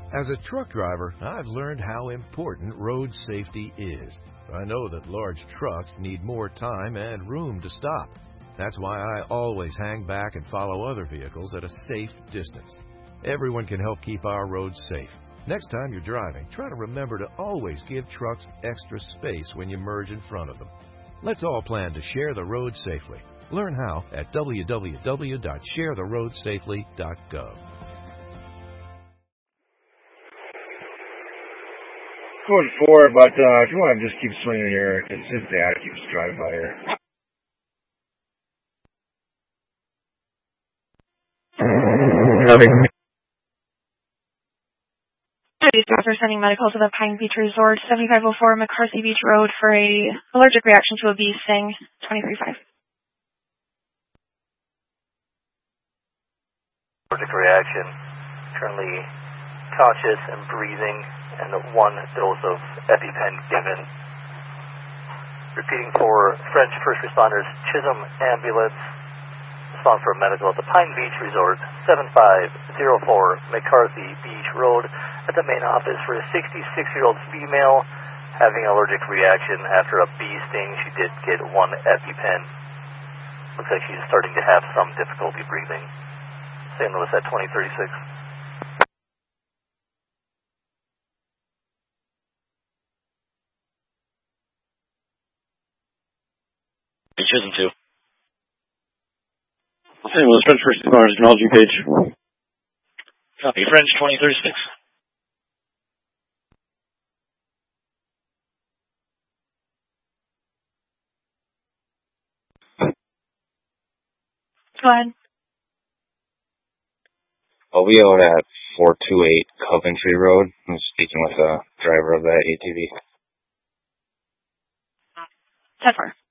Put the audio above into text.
As a truck driver, I've learned how important road safety is. I know that large trucks need more time and room to stop. That's why I always hang back and follow other vehicles at a safe distance. Everyone can help keep our roads safe. Next time you're driving, try to remember to always give trucks extra space when you merge in front of them. Let's all plan to share the road safely. Learn how at www.sharetheroadsafely.gov. Going forward, but if you want to just keep swinging here, because his dad keeps driving by here. After sending medical to the Pine Beach Resort, 7504 McCarthy Beach Road for a allergic reaction to a bee sting, 23.5. Allergic reaction, currently conscious and breathing, and 1 dose of EpiPen given. Repeating for French first responders, Chisholm Ambulance, respond for medical at the Pine Beach Resort, 7504 McCarthy Beach Road, at the main office for a 66-year-old female having allergic reaction after a bee sting. She did get 1 EpiPen. Looks like she's starting to have some difficulty breathing. St. Louis at 2036. Chisholm 2. St. Louis French first responders, technology page. Copy, French 2036. Go ahead. I'll be out at 428 Coventry Road. I'm speaking with the driver of that ATV. 10-4.